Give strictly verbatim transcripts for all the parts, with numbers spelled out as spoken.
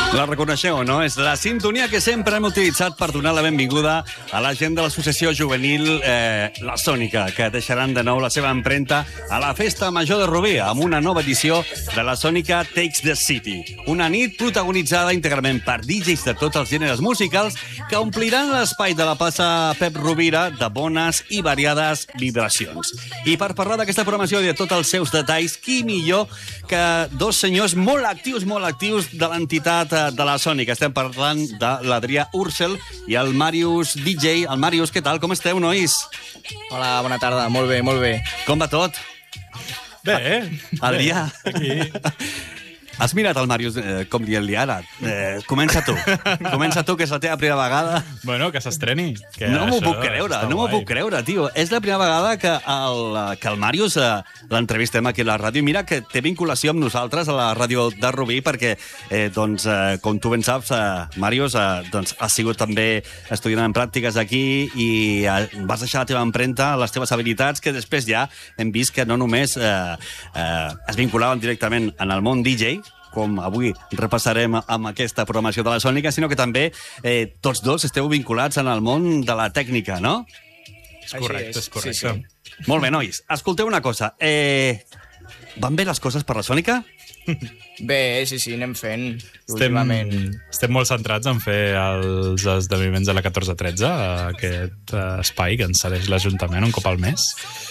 La reconeixeu, no? És la sintonia que sempre hem utilitzat per donar la benvinguda a la gent de l'associació juvenil eh, La Sònica, que deixaran de nou la seva empremta a la Festa Major de Rubí, amb una nova edició de La Sònica Takes the City. Una nit protagonitzada íntegrament per D Js de tots els gèneres musicals que ompliran l'espai de la plaça Pep Rovira de bones i variades vibracions. I per parlar d'aquesta programació i de tots els seus detalls, qui millor que dos senyors molt actius, molt actius de l'entitat de la Sònica. Estem parlant de l'Adrià Ursel i el Màrius D J. El Màrius, què tal? Com esteu, nois? Hola, bona tarda. Molt bé, molt bé. Com va tot? Bé, eh? Adrià. Aquí. Has mirat el Màrius eh, com dient-li ara? Eh, comença tu. Comença tu, que és la teva primera vegada. Bueno, que s'estreni. Que No m'ho això puc creure, està no m'ho guai. puc creure, tio. És la primera vegada que el, que el Màrius eh, l'entrevistem aquí a la ràdio. Mira que té vinculació amb nosaltres a la ràdio de Rubí, perquè, eh, doncs, eh, com tu ben saps, eh, Màrius, eh, doncs, has sigut també estudiant en pràctiques aquí i eh, vas deixar la teva empremta, les teves habilitats, que després ja hem vist que no només eh, eh, es vinculaven directament en el món D J, com avui repassarem amb aquesta programació de la Sònica, sinó que també eh, tots dos esteu vinculats en el món de la tècnica, no? És correcte, és correcte. Sí, sí. Molt bé, nois. Escolteu una cosa. Eh, van bé les coses per la Sònica? Bé, sí, sí, anem fent. Estem, Últimament. estem molt centrats en fer els esdeveniments de la catorze tretze, aquest eh, espai que ens cedeix l'Ajuntament un cop al mes.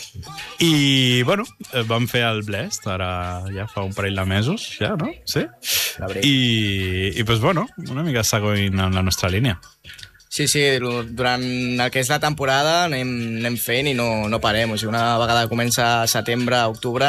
I, bueno, eh, vam fer el Blest, ara ja fa un parell de mesos, ja, no? Sí? L'abril. I, i pues, bueno, una mica seguint en la nostra línia. Sí, sí, durant el que és la temporada anem, anem fent i no, no parem. O sigui, una vegada comença setembre, octubre,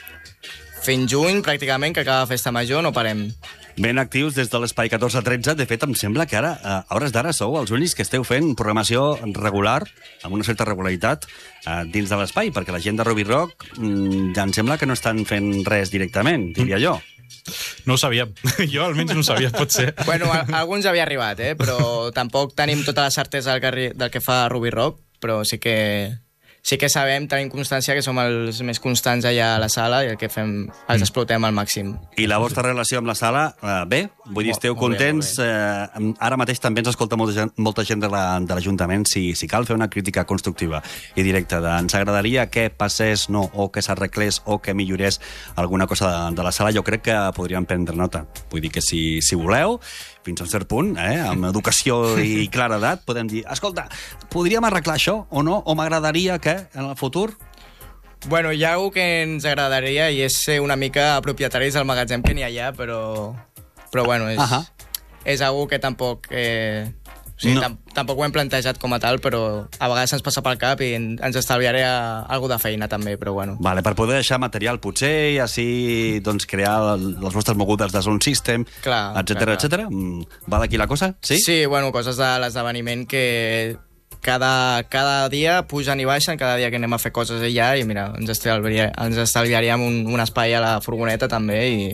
fins juny, pràcticament, que acaba la festa major, no parem. Ben actius des de l'espai catorze tretze. De fet, em sembla que ara, a hores d'ara, sou els únics que esteu fent programació regular, amb una certa regularitat, eh, dins de l'espai, perquè la gent de Rubí Rock mm, ja em sembla que no estan fent res directament, diria jo. No ho sabíem. Jo almenys no ho sabia, pot ser. Bueno, a, a alguns havia arribat, eh? Però tampoc tenim tota la certesa del que, arri- del que fa Rubí Rock, però sí que... Sí que sabem, tenim constància que som els més constants allà a la sala i el que fem els explotem al màxim. I la vostra relació amb la sala, eh, bé? Vull dir, esteu Molt bé, contents? Eh, ara mateix també ens escolta molta gent, molta gent de la- de l'Ajuntament. Si, si cal fer una crítica constructiva i directa de ens agradaria que passés, no, o que s'arreglés o que millorés alguna cosa de, de la sala, jo crec que podríem prendre nota. Vull dir que si, si voleu, fins a un cert punt, eh, amb educació i claredat, podem dir, escolta, podríem arreglar això o no? O m'agradaria que en el futur... Bueno, hi ha algú que ens agradaria i és ser una mica propietaris del magatzem que n'hi ha allà, però, però bueno, és, Ahà. és algú que tampoc... Eh, o sigui, No. tam tampoc ho hem plantejat com a tal, però a vegades ens passa pel cap i en- ens estalviaria alguna de feina també, però bueno. Vale, per poder deixar material potser i així doncs, crear les vostres mogudes de sound system, Clar, etcètera, clar, clar. etcètera. Mm, va d'aquí la cosa? Sí? Sí, bueno, coses de l'esdeveniment que cada, cada dia pugen i baixen, cada dia que anem a fer coses allà i mira, ens, estalviaria, ens estalviaríem un, un espai a la furgoneta també i,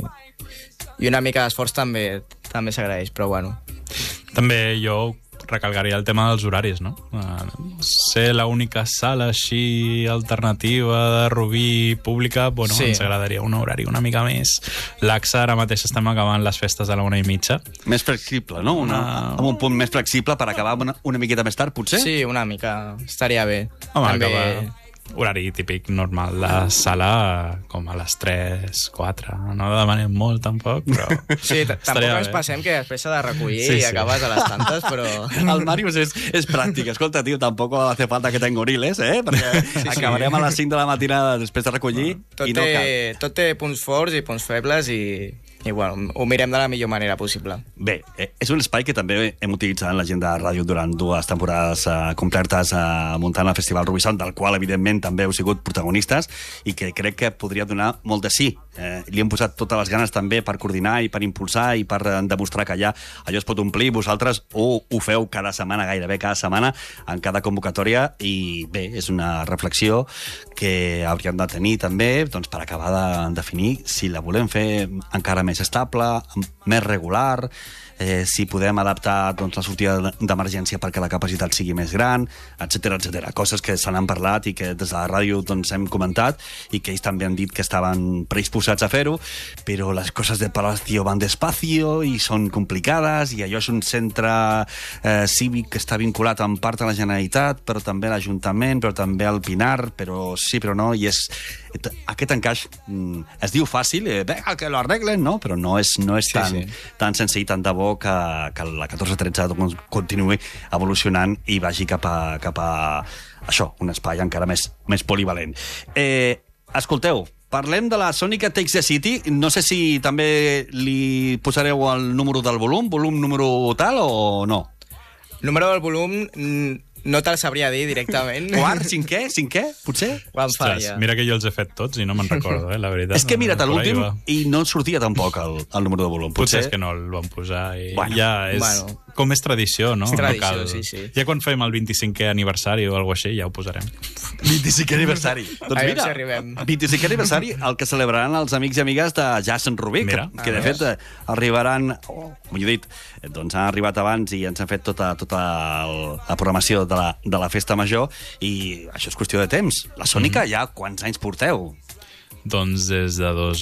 i una mica d'esforç també també s'agraeix, però bueno. També jo recalcaria el tema dels horaris, no? Uh, ser l'única sala així alternativa de Rubí pública, bueno, Sí. ens agradaria un horari una mica més laxa. Ara mateix estem acabant les festes a la una i mitja. Més flexible, no? Una, Una- amb un punt més flexible per acabar una, una miqueta més tard, potser? Sí, una mica, estaria bé. Home, també... acabar horari típic normal de sala com a les tres, quatre. No demanem molt, tampoc, però... Sí, t- tampoc estaria ens bé. passem que després s'ha de recollir Sí, i sí. acabes a les tantes, però... El Màrius és, és pràctic. Escolta, tio, tampoc hace falta que tengo goriles, eh? Perquè sí, acabarem a les cinc de la matinada després de recollir Tot, i no cal. té, tot té punts forts i punts febles i, i bueno, ho mirem de la millor manera possible. Bé, eh, és un espai que també hem utilitzat en la gent de ràdio durant dues temporades eh, completes eh, muntant el Festival Rubisson, del qual, evidentment, també heu sigut protagonistes i que crec que podria donar molt de sí. Eh, li hem posat totes les ganes també per coordinar i per impulsar i per eh, demostrar que allà allò es pot omplir. Vosaltres ho, ho feu cada setmana, gairebé cada setmana, en cada convocatòria i bé, és una reflexió que hauríem de tenir també doncs, per acabar de definir si la volem fer encara més més estable, més regular, eh, si podem adaptar doncs, la sortida d'emergència perquè la capacitat sigui més gran, etcètera, etcètera. Coses que se n'han parlat i que des de la ràdio doncs, hem comentat i que ells també han dit que estaven predisposats a fer-ho, però les coses de Palacio van despacio i són complicades, i allò és un centre eh, cívic que està vinculat en part a la Generalitat, però també a l'Ajuntament, però també al Pinar, però sí, però no, i és aquest encaix mm, es diu fàcil, eh, venga, que lo arreglen, no? Però no és, no és sí, tan, sí. tan senzill, tant de bo que, que la catorze tretze continuï evolucionant i vagi cap a, cap a això, un espai encara més, més polivalent. Eh, escolteu, parlem de la Sònica Takes the City. No sé si també li posareu el número del volum, volum número tal o no? Número del volum no te'l sabria dir directament. Quart, cinquè, cinquè, potser? Quan fa, Ostres, ja. mira que jo els he fet tots i no me'n recordo, eh, la veritat. És que mira't a Por ahí l'últim va. i no sortia tampoc el, el número de volum. Potser és que no el van posar i Bueno, ja és... bueno. Com és tradició, no? És tradició, No cal... sí, sí. Ja quan fem el vint-i-cinquè aniversari o alguna cosa així, ja ho posarem. vint-i-cinquè aniversari. Doncs Aviam mira, si arribem. vint-i-cinquè aniversari, el que celebraran els amics i amigues de Jazz en Rubí, que, Mira. que de fet eh, arribaran, oh, millor dit, eh, doncs han arribat abans i ens han fet tota, tota el, la programació de la, de la festa major, i això és qüestió de temps. La Sònica Mhm. ja quants anys porteu? Doncs des de dos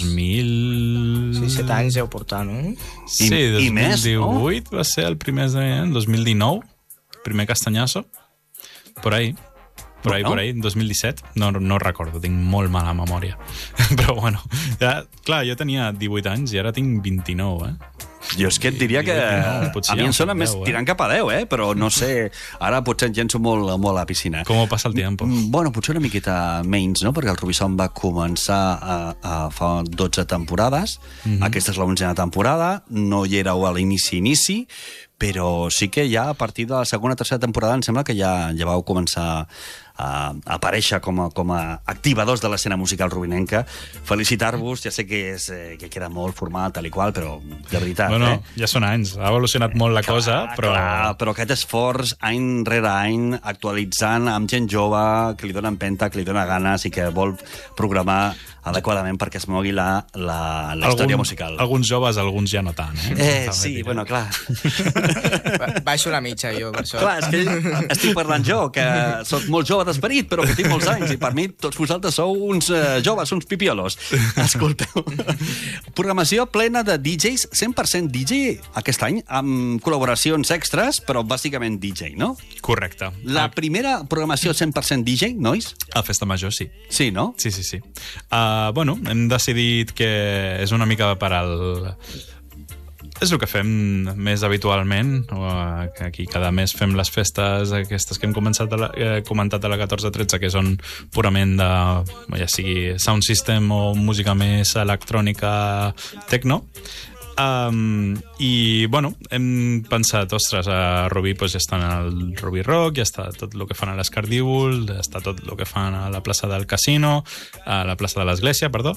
mil... Sí, set anys deu portar, no? Sí, I- i més, no? dos mil divuit va ser el primer esdeveniment, dos mil dinou, primer castanyazo, por ahí. Por ahí, Bueno. por ahí, dos mil disset, no, no recordo, tinc molt mala memòria. Però bueno, ja, clar, jo tenia divuit anys i ara tinc vint-i-nou, eh? Jo és que et diria que No, potser a mi ja em en sona fot més deu, eh? tirant cap a deu, eh? Però no sé, ara potser em llenço molt, molt a la piscina. Com passa el tiempo? Mm, Bueno, potser una miqueta menys, no? Perquè el Rubicon va començar a, a fa dotze temporades. Mhm. Aquesta és l'onzena temporada. No hi éreu a l'inici, inici, però sí que ja a partir de la segona o tercera temporada em sembla que ja, ja vau començar a, a aparèixer com a, com a activadors de l'escena musical rubinenca. Felicitar-vos, ja sé que, és, eh, que queda molt formal, tal i qual, però de veritat, Bueno, eh? ja són anys, ha evolucionat molt la cosa, però... Clar, però aquest esforç any rere any, actualitzant amb gent jove, que li dona empenta, que li dona ganes i que vol programar adequadament perquè es mogui la, la, la història musical. Alguns joves, alguns ja no tant, eh? Eh, També sí, diré. bueno, clar. Ba- Baixo la mitja, jo, per això. Clar, és que estic parlant jo, que soc molt jove d'esperit, però que tinc molts anys, i per mi tots vosaltres sou uns eh, joves, uns pipiolos. Escolteu. Programació plena de D Js, cent per cent D J aquest any, amb col·laboracions extras, però bàsicament D J, no? Correcte. La primera programació cent per cent D J, nois? A Festa Major, sí. Sí, no? Sí, sí, sí. Uh, bueno, hem decidit que és una mica per al... És el que fem més habitualment. Uh, que aquí cada mes fem les festes aquestes que hem començat a la, eh, comentat a la catorze tretze, que són purament de, ja sigui sound system o música més electrònica techno. Um, i bueno, hem pensat, ostres, a Rubí pues, ja estan al Rubí Rock, ja està tot el que fan a l'Escardíbul, ja està tot el que fan a la plaça del Casino, a la plaça de l'Església, perdó.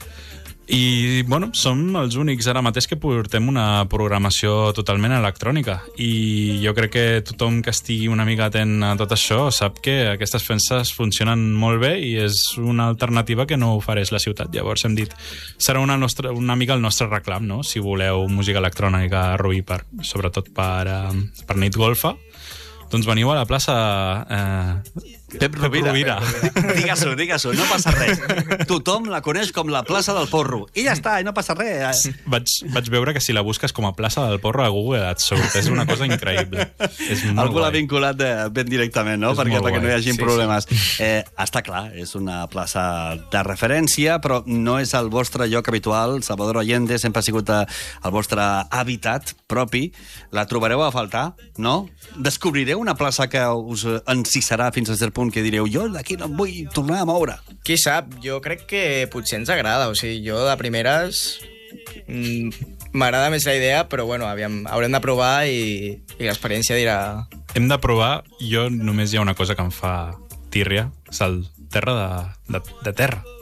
I, bueno, som els únics ara mateix que portem una programació totalment electrònica, i jo crec que tothom que estigui una mica atent a tot això sap que aquestes festes funcionen molt bé i és una alternativa que no ofereix la ciutat. Llavors hem dit, serà una, nostra, una mica el nostre reclam, no? Si voleu música electrònica a Rubí, per, sobretot per, uh, per nit golfa, doncs veniu a la plaça... Eh, Pep Rovira. Rovira. Digues-ho, digues-ho, no passa res. Tothom la coneix com la plaça del Porro. I ja està, i no passa res. Vaig, vaig veure que si la busques com a plaça del Porro a Google et surt. És una cosa increïble. És molt Algú l'ha guai. vinculat de, ben directament, no? És Perquè, molt perquè no hi guai. hagi Sí, problemes. Eh, està clar, és una plaça de referència, però no és el vostre lloc habitual. Salvador Allende sempre ha sigut eh, el vostre hàbitat propi. La trobareu a faltar, no? Descobrireu una plaça que us encissarà fins a cert punt que direu, jo d'aquí no em vull tornar a moure. Qui sap, jo crec que potser ens agrada, o sigui, jo de primeres mm, m'agrada més la idea, però bueno, aviam, haurem de provar i, i l'experiència dirà... Hem de provar, jo només hi ha una cosa que em fa tírria, és el terra de, de, de terra.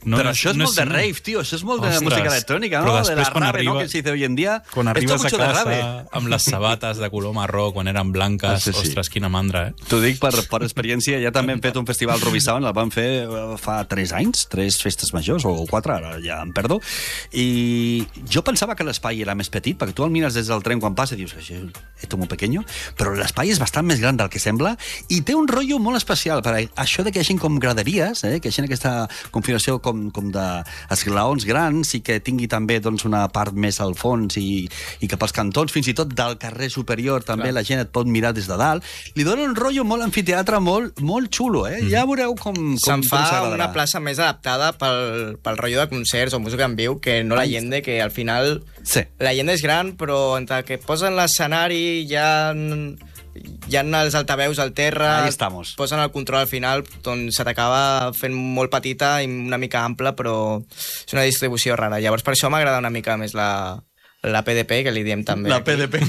No però és, això és no molt de rave, tio. Això és molt de Ostres, música electrònica, no? però De la després, quan rave, arriba- no? Que se dice hoy en dia. Quan Esto arribes a mucho de casa rave. amb les sabates de color marró, quan eren blanques, Ah, sí, sí. ostres, quina mandra, eh? T'ho dic per, per experiència. Ja també hem fet un festival Ruby Sound, el vam fer eh, fa tres anys, tres festes majors, o quatre, ara ja em perdo. I jo pensava que l'espai era més petit, perquè tu el mires des del tren quan passa i dius, això és molt pequeño, però l'espai és bastant més gran del que sembla i té un rotllo molt especial, per això de que hi hagi com graderies, eh, que hi hagi aquesta configuració com, com d'esglaons grans i que tingui també doncs, una part més al fons i, i que pels cantons, fins i tot del carrer superior, també Clar. la gent et pot mirar des de dalt. Li dona un rotllo molt anfiteatre, molt, molt xulo, eh? Mm. Ja veureu com, com Se'n fa com s'agradarà. una plaça més adaptada pel, pel rotllo de concerts o música en viu que no la Allende, que al final Sí. la Allende és gran, però entre que posen l'escenari ja hi ha els altaveus al terra, Ahí estamos. posen el control al final, doncs se t'acaba fent molt petita i una mica ampla, però és una distribució rara. Llavors per això m'agrada una mica més la, la P D P, que li diem també. La aquí. P D P.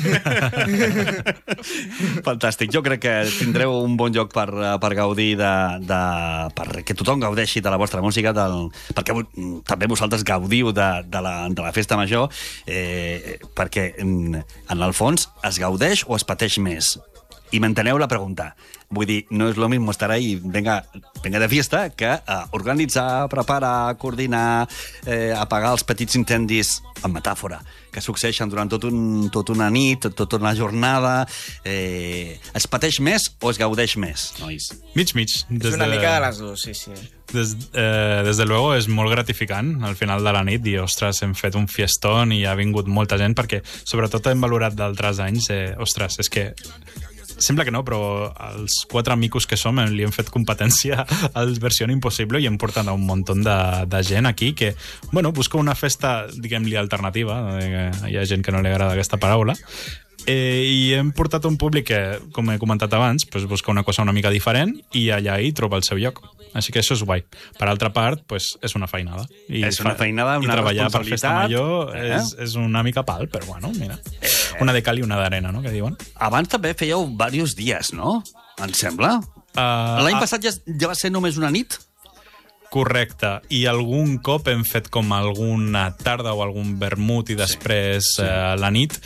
Fantàstic. Jo crec que tindreu un bon lloc per, per gaudir de, de... perquè tothom gaudeixi de la vostra música, del, perquè vo- també vosaltres gaudiu de, de, la, de la festa major, eh, perquè en, en el fons es gaudeix o es pateix més? I m'enteneu la pregunta. Vull dir, no és lo mismo estar ahí, venga, venga de fiesta, que uh, organitzar, preparar, coordinar, eh, apagar els petits incendis, en metàfora, que succeeixen durant tot un, tot una nit, tota una jornada. Eh, es pateix més o es gaudeix més, nois? Mig, mig. És una mica de les dues, sí, sí. Des, eh, des de luego és molt gratificant al final de la nit dir, ostres, hem fet un fiestón i ha vingut molta gent, perquè sobretot hem valorat d'altres anys, eh, ostres, és que sembla que no, però els quatre amicos que som li hem fet competència al Versió Impossible i hem portat un munt de, de gent aquí que, bueno, busca una festa, diguem-li, alternativa. Eh, hi ha gent que no li agrada aquesta paraula. Eh, I hem portat un públic que, com he comentat abans, pues, busca una cosa una mica diferent i allà hi troba el seu lloc. Així que això és guai. Per altra part, pues, és una feinada. I És una feinada, una I treballar per responsabilitat. Festa Major Eh? és, és una mica pal, però bueno, mira. Una de cal i una d'arena, no?, que diuen. Abans també fèieu diversos dies, no? Em sembla. Uh, L'any passat ja, ja va ser només una nit? Correcte. I algun cop hem fet com alguna tarda o algun vermut i després sí, sí. Eh, la nit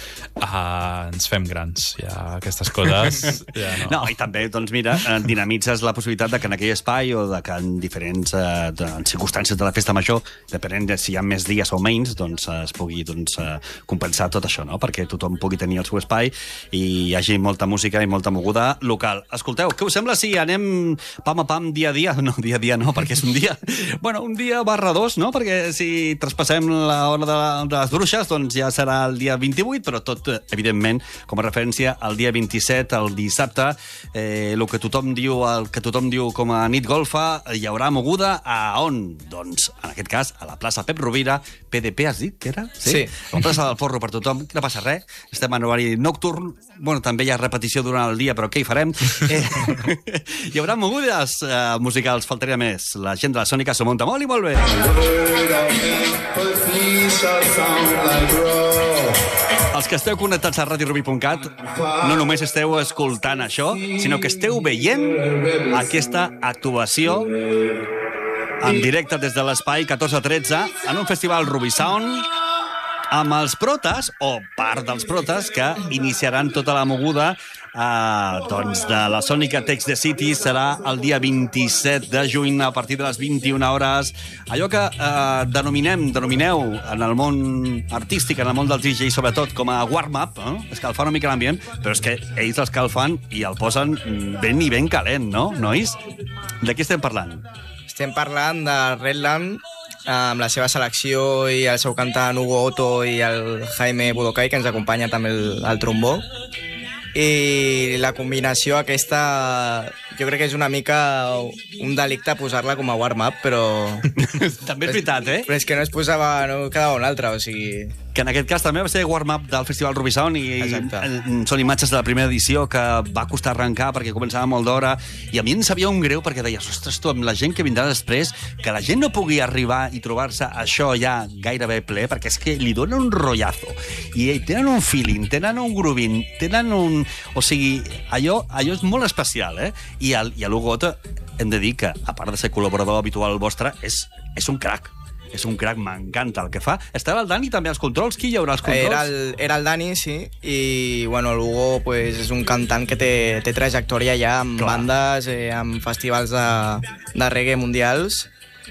eh, ens fem grans. Ja aquestes coses... Ja no. No, i també, doncs mira, eh, dinamitzes la possibilitat de que en aquell espai o de que en diferents eh, de, en circumstàncies de la festa major, depenent de si hi ha més dies o menys, doncs eh, es pugui doncs, eh, compensar tot això, no? Perquè tothom pugui tenir el seu espai i hi hagi molta música i molta moguda local. Escolteu, què us sembla si anem pam a pam dia a dia? No, dia a dia no, perquè és un dia. Bueno, un dia barra dos, no? Perquè si traspassem l'hora de, de les bruixes, doncs ja serà el dia vint-i-vuit, però tot, evidentment, com a referència al dia vint-i-set, el dissabte, eh, el que tothom diu, el que tothom diu com a nit golfa, hi haurà moguda a on? Doncs, en aquest cas, a la plaça Pep Rovira, P D P, has dit que era? Sí. La plaça del Forro per tothom, no passa res, estem en horari nocturn, bueno, també hi ha repetició durant el dia, però què hi farem? Eh, hi haurà mogudes eh, musicals, faltaria més. La gent de la Sònica s'ho munta molt i molt bé. Els que esteu connectats a radio ruby punt cat no només esteu escoltant això, sinó que esteu veient aquesta actuació en directe des de l'espai catorze tretze en un festival Ruby Sound amb els protes, o part dels protes, que iniciaran tota la moguda eh, doncs de la Sònica Text the City. Serà el dia vint-i-set de juny a partir de les vint-i-una hores. Allò que eh, denominem, denomineu en el món artístic, en el món dels D Js sobretot, com a warm-up, eh? Escalfar una mica l'ambient, però és que ells l'escalfan i el posen ben i ben calent, no, nois? De què estem parlant? Estem parlant de Redland, amb la seva selecció i el seu cantant Hugo Otto i el Jaime Budokai, que ens acompanya també el, el trombó. I la combinació aquesta, jo crec que és una mica un delicte posar-la com a warm-up, però... També és veritat, eh? Però és que no es posava, no quedava una altra, o sigui... Que en aquest cas també va ser warm-up del Festival Ruby Sound i Exacte. són imatges de la primera edició que va costar arrencar perquè començava molt d'hora i a mi em sabia un greu perquè deies, ostres, tu, amb la gent que vindrà després, que la gent no pugui arribar i trobar-se això ja gairebé ple, perquè és que li dona un rotllazo i tenen un feeling, tenen un grooving, tenen un... O sigui, allò, allò és molt especial, eh? I el, i l'Hugo Otto hem de dir que, a part de ser col·laborador habitual vostre, és, és un crac. És un crac, m'encanta el que fa. Estava el Dani també als controls? Qui hi haurà als controls? Era el, era el Dani, sí, i bueno, el Hugo pues, és un cantant que té, té trajectòria ja amb Clar. bandes, eh, amb festivals de, de reggae mundials,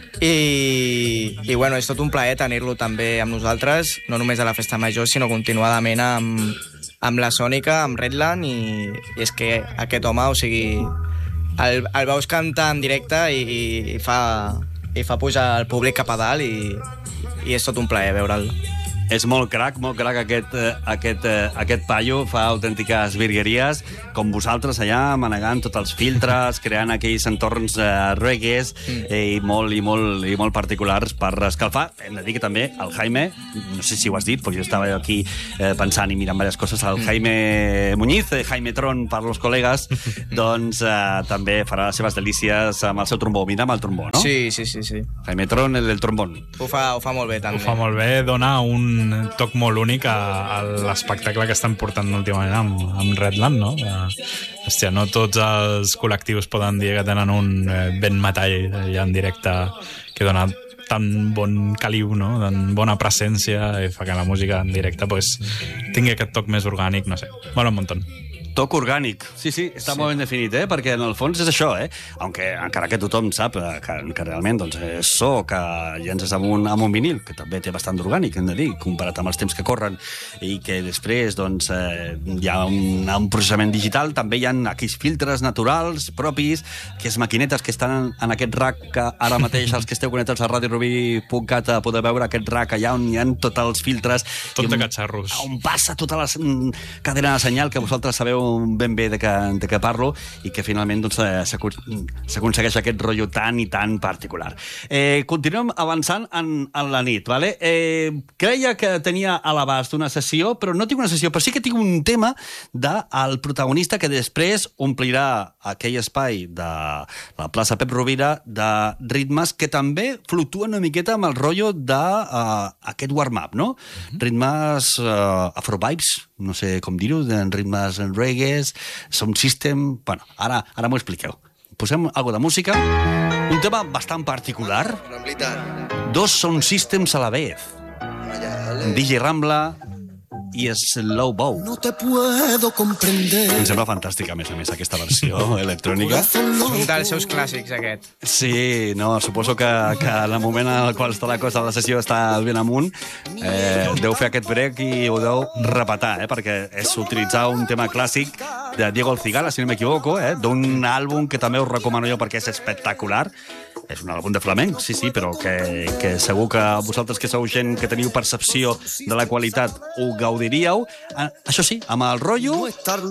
i, i bueno, és tot un plaer tenir-lo també amb nosaltres, no només a la Festa Major, sinó continuadament amb, amb la Sònica, amb Redland, i, i és que aquest home, o sigui, el, el veus cantar en directe i, i, i fa... i fa pujar el públic cap a dalt i, i és tot un plaer veure'l. És molt crac, molt crac aquest, aquest, aquest paio, fa autèntiques virgueries, com vosaltres allà, manegant tots els filtres, creant aquells entorns uh, reggaes mm. i, molt, i, molt, i molt particulars per escalfar. Hem de dir que també el Jaime, no sé si ho has dit, perquè jo estava aquí eh, pensant i mirant diverses coses, el Jaime Muñiz, eh, Jaime Tron per los col·legues, doncs eh, també farà les seves delícies amb el seu trombó. Mira amb el trombó, no? Sí, sí, sí. sí. Jaime Tron, el del trombón. Ho fa, ho fa molt bé, també. Ho fa molt bé, dona un un toc molt únic a, a l'espectacle que estan portant últimament amb, amb Redland, no? Uh, hòstia, no tots els col·lectius poden dir que tenen un eh, ben metall allà en directe que dona tan bon caliu, no? Tan bona presència i fa que la música en directe pues, tingui aquest toc més orgànic, no sé, mola un muntó. Toc orgànic. Sí, sí, està sí. molt ben definit, eh? Perquè en el fons és això, eh? Aunque, encara que tothom sap que, que realment doncs, és so que llences amb un, amb un vinil, que també té bastant d'orgànic, hem de dir, comparat amb els temps que corren, i que després doncs, eh, hi ha un, un processament digital, també hi ha aquells filtres naturals propis, que és maquinetes que estan en, en aquest rack que ara mateix els que esteu connectats a radio rubí punt cat a poder veure aquest rack allà on hi ha tots els filtres. Tot de catxarros. On passa tota la cadena de senyal que vosaltres sabeu ben bé de què, de què parlo i que finalment doncs, s'aconsegueix aquest rotllo tan i tan particular. Eh, continuem avançant en, en la nit. Vale? Eh, creia que tenia a l'abast una sessió, però no tinc una sessió, però sí que tinc un tema del protagonista que després omplirà aquell espai de la plaça Pep Rovira de ritmes que també fluctuen una miqueta amb el rotllo d'aquest uh, warm-up, no? Mm-hmm. Ritmes uh, afro-vibes, no sé com dir-ho, ritmes reggae, sound system... Bueno, ara, ara m'ho expliqueu. Posem algo de música. Un tema bastant particular. Dos sound systems a la vez. D J Rambla i Slow Bow. No te puedo comprender. Em sembla fantàstica, a més a més, aquesta versió electrònica. Un dels seus clàssics, aquest. Sí, no, suposo que, que en el moment en el qual està la cosa de la sessió està ben amunt, eh, deu fer aquest break i ho deu repetar, eh, perquè és utilitzar un tema clàssic de Diego El Cigala, si no m'equivoco, eh, d'un àlbum que també us recomano jo perquè és espectacular. És un àlbum de flamenc, sí, sí, però que, que segur que vosaltres que sou gent que teniu percepció de la qualitat ho gaudiríeu. Ah, això sí, amb el rotllo...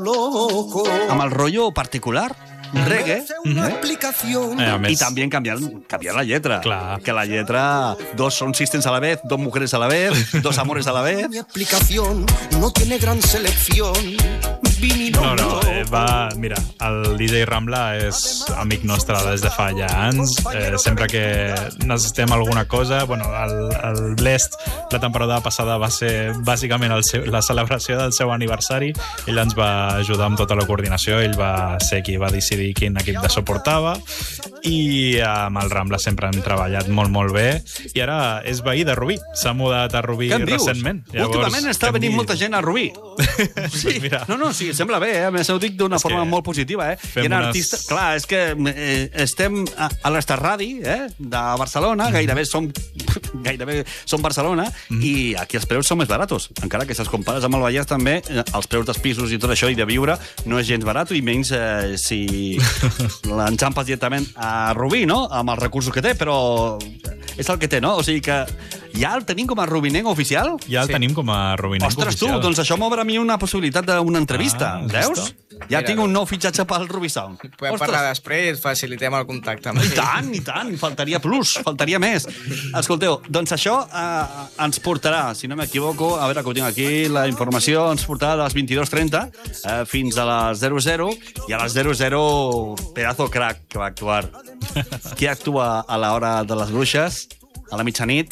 amb el rotllo particular, reggae, mm-hmm. eh? Més... i també canviar, canviar la lletra. Clar. Que la lletra, dos son systems a la vez, dos mujeres a la vez, dos amores a la vez... Mi explicación no tiene gran selección. No, no, eh, va... Mira, el D J Rambla és amic nostre des de fa ja anys. Eh, sempre que necessitem alguna cosa... Bueno, el, el Blest, la temporada passada va ser bàsicament el seu, la celebració del seu aniversari. Ell ens va ajudar amb tota la coordinació, ell va ser qui va decidir quin equip de so portava, i amb el Rambla sempre hem treballat molt, molt bé. I ara és veí de Rubí. S'ha mudat a Rubí recentment. Llavors, últimament està venint molta gent a Rubí. Sí, mira. No, no, sí, sembla bé, eh? A més ho dic d'una forma molt positiva, eh? I en unes... artista... Clar, és que eh, estem a, a l'Estarradi, eh? De Barcelona, mm. gairebé som gairebé som Barcelona, mm. i aquí els preus són més baratos. Encara que si els compares amb el Vallès també, els preus dels pisos i tot això i de viure no és gens barat, i menys eh, si l'enxampes directament a Rubí, no? Amb els recursos que té, però és el que té, no? O sigui que ja el tenim com a rubinenc oficial? Ja el sí. tenim com a rubinenc Ostres, oficial. Ostres, tu, doncs això m'obre a mi una possibilitat d'una entrevista, ah, veus? Ja Mira, tinc un nou fitxatge pel Rubí Sound. Podem Ostres. parlar després, facilitem el contacte. I tant, i tant, faltaria plus, faltaria més. Escolteu, doncs això eh, ens portarà, si no m'equivoco, a veure que ho tinc aquí, la informació ens portarà de les vint-i-dues trenta eh, fins a les zero zero, i a les zero zero pedazo crack que va actuar. Qui actua a l'hora de les bruixes, a la mitjanit?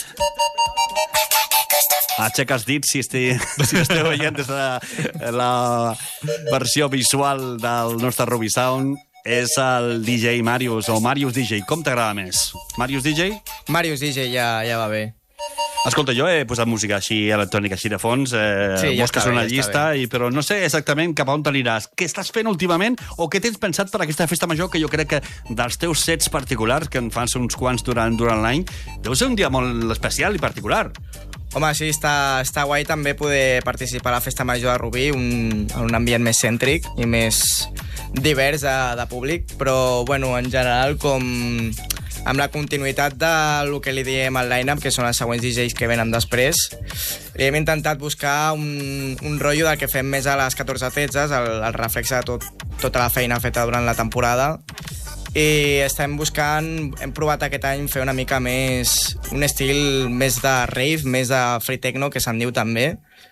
Aixeca els dits si esteu, si esteu veient des de la versió visual del nostre Rubí Sound. és el D J Màrius, o Màrius D J. Com t'agrada més? Màrius D J? Màrius D J ja, ja va bé. Escolta, jo he posat música així electrònica, així de fons, eh, Sí, ja vols que està són bé, una ja llista, està i, però no sé exactament cap a on t'aniràs. Què estàs fent últimament o què tens pensat per aquesta festa major, que jo crec que dels teus sets particulars, que en fas uns quants durant, durant l'any, deu ser un dia molt especial i particular. Home, sí, està, està guai també poder participar a la Festa Major de Rubí, un, en un ambient més cèntric i més divers de, de públic, però, bueno, en general, com amb la continuïtat del que li diem al line-up, que són els següents D Js que venen després, li hem intentat buscar un, un rotllo del que fem més a les catorze tretze, el, el reflexe de tot, tota la feina feta durant la temporada, i estem buscant, hem provat aquest any fer una mica més, un estil més de rave, més de free techno, que se'n diu també,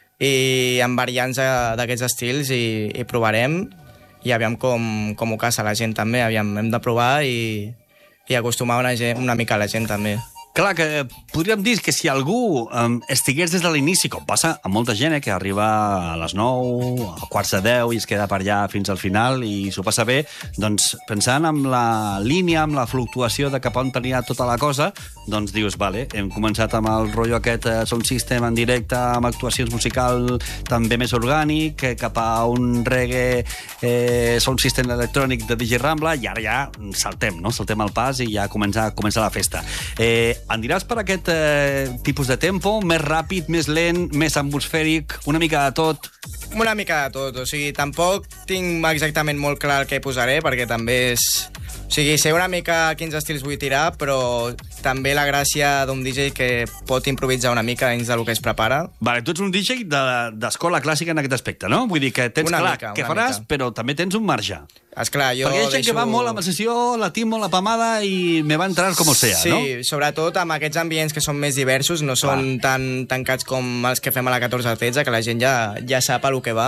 i amb variants d'aquests estils, i, i provarem, i aviam com, com ho casa la gent també, aviam, hem de provar i, i acostumar una, gent, una mica a la gent també. Clar, que podríem dir que si algú um, estigués des de l'inici, com passa a molta gent, eh, que arriba a les nou, a quarts de deu i es queda per allà fins al final i s'ho passa bé, doncs pensant en la línia, amb la fluctuació de cap on tenia tota la cosa, doncs dius, vale, hem començat amb el rotllo aquest eh, sound system en directe, amb actuacions musical també més orgànic, eh, cap a un reggae eh, sound system electrònic de D J Rambla, i ara ja saltem, no? Saltem el pas i ja comença, comença la festa. Eh, Aniràs per aquest eh, tipus de tempo? Més ràpid, més lent, més atmosfèric, una mica de tot? Una mica de tot, o sigui, tampoc tinc exactament molt clar el que posaré, perquè també és... O sigui, sé una mica quins estils vull tirar, però també la gràcia d'un D J que pot improvisar una mica dins del que es prepara. Vale, tu ets un D J d'escola de, clàssica en aquest aspecte, no? Vull dir que tens una clar mica, què una faràs, mica. Però també tens un marge. Esclar, jo Perquè hi ha gent deixo... que va molt amb la sessió, la timo, la pamada i me va entrar com sea, sí, no? Sí, sobretot amb aquests ambients que són més diversos, no Clar. són tan tancats com els que fem a la catorze tretze, que la gent ja, ja sap a lo que va.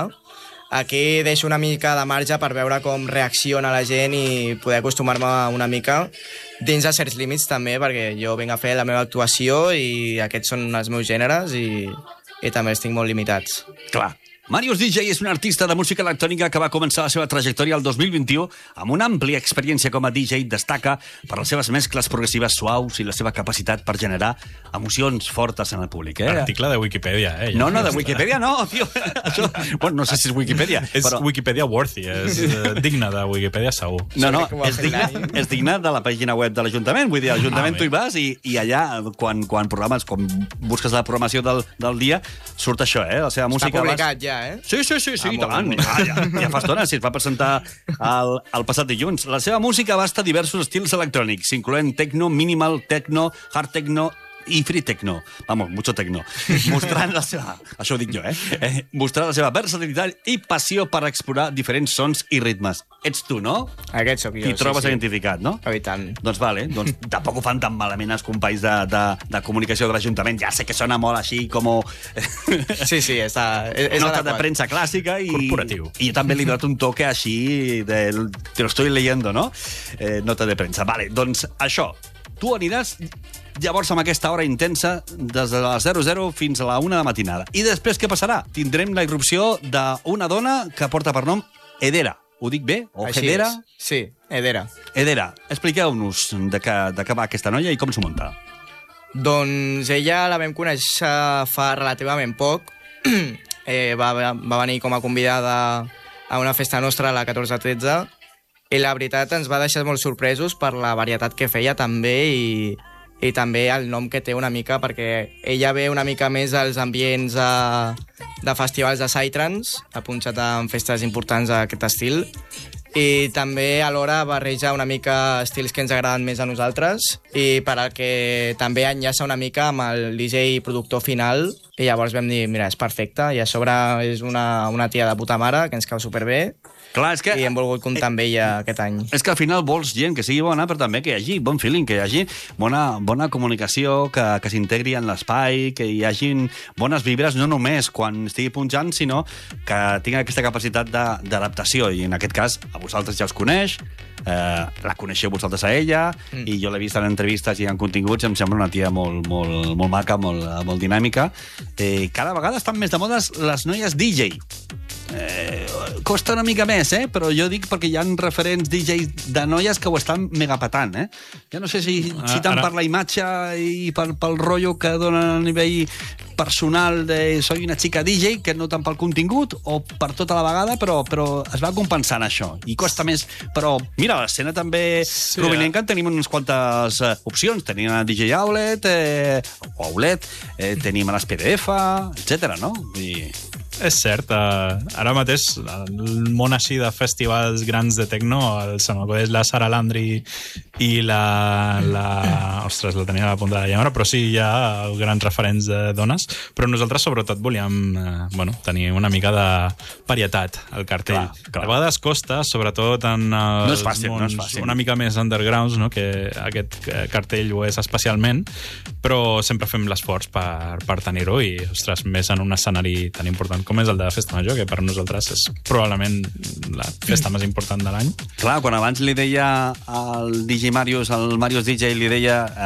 Aquí deixo una mica de marge per veure com reacciona la gent i poder acostumar-me una mica dins de certs límits també, perquè jo vinc a fer la meva actuació i aquests són els meus gèneres i, i també els tinc molt limitats. Clar. Màrius D J és un artista de música electrònica que va començar la seva trajectòria el dos mil vint-i-u amb una àmplia experiència com a D J. Destaca per les seves mescles progressives suaus i la seva capacitat per generar emocions fortes en el públic. Eh? Article de Wikipedia, eh? Ja No, no, de Wikipedia no, tio. Això, bueno, no sé si és Wikipedia. És però... Wikipedia worthy, és eh, digne de Wikipedia segur. No, no, Crec que ho ha és fet digne, l'Ani. és digne de la pàgina web de l'Ajuntament. Vull dir, a l'Ajuntament Ah, tu hi vas i, i allà, quan, quan programes, quan busques la programació del, del dia, surt això, eh? La seva música... Està publicat ja, eh? Sí, sí, sí, sí, Ah, i molt tant. bé, molt bé. Ah, ja, ja fa estona, si es va presentar el, el passat dilluns. La seva música abasta diversos estils electrònics, incloent techno, minimal, techno, hard techno i free techno. Vamos, mucho techno. Mostrant la seva... Això ho dic jo, eh? eh? Mostrant la seva versatilitat i passió per explorar diferents sons i ritmes. Ets tu, no? Aquest sóc jo, T'hi sí, trobes sí. identificat, no? Oh, i tant. Doncs vale, doncs tampoc ho fan tan malament els companys de, de, de comunicació de l'Ajuntament. Ja sé que sona molt així com... Sí, sí, està... És, és nota de adequat. premsa clàssica i... Corporatiu. I jo també li he donat un toque així del... Te lo estoy leyendo, no? Eh, nota de premsa. Vale, doncs això. Tu aniràs llavors amb aquesta hora intensa des de les zero zero fins a la una de matinada. I després què passarà? Tindrem la irrupció d'una dona que porta per nom Edera. Ho dic bé? O Així Hedera? és. Sí, Edera. Edera, expliqueu-nos de què, de què va aquesta noia i com s'ho munta. Doncs ella la vam conèixer fa relativament poc. eh, va, va venir com a convidada a una festa nostra a la catorze tretze i la veritat ens va deixar molt sorpresos per la varietat que feia també i, i també el nom que té una mica, perquè ella ve una mica més als ambients de, de festivals de Psytrance, ha punxat en festes importants d'aquest estil, i també alhora barreja una mica estils que ens agraden més a nosaltres i per al que també enllaça una mica amb el D J productor final, i llavors vam dir, mira, és perfecte, i a sobre és una, una tia de puta mare que ens cau superbé. Clar, és que... I hem volgut comptar amb ella aquest any. És que al final vols gent que sigui bona, però també que hi hagi bon feeling, que hi hagi bona, bona comunicació, que, que s'integri en l'espai, que hi hagin bones vibres, no només quan estigui punxant, sinó que tingui aquesta capacitat d'adaptació. I en aquest cas, a vosaltres ja us coneix, eh, la coneixeu vosaltres a ella, mm. i jo l'he vist en entrevistes i en continguts, em sembla una tia molt, molt, molt maca, molt, molt dinàmica. Eh, cada vegada estan més de modes les noies D J. Eh, costa una mica més, eh? Però jo dic perquè hi ha referents D Js de noies que ho estan megapatant, eh? Ja no sé si, si tant Ara... per la imatge i pel, pel rotllo que donen a nivell personal de soy una xica D J, que no tant pel contingut o per tota la vegada, però, però es va compensant això. I costa més, però mira, a l'escena també Sí, provinenca eh? tenim unes quantes eh, opcions. Tenim a D J Outlet, eh, o Outlet, eh, tenim a les P D F, etcètera, no? I... És cert, uh, ara mateix el món així de festivals grans de techno, el, se m'acudeix la Sara Landry i la, la... Ostres, la tenia a la punta de la llamora, però sí, hi ha grans referents de dones, però nosaltres sobretot volíem uh, bueno, tenir una mica de varietat al cartell. Clar, clar. A vegades costa, sobretot en els No és fàcil, mons no és fàcil. una mica més undergrounds, no? Que aquest cartell ho és especialment, però sempre fem l'esforç per, per tenir-ho i, ostres, més en un escenari tan important com és el de la Festa Major, que per nosaltres és probablement la festa més important de l'any. Clar, quan abans li deia al D J Marius, al Marius D J, li deia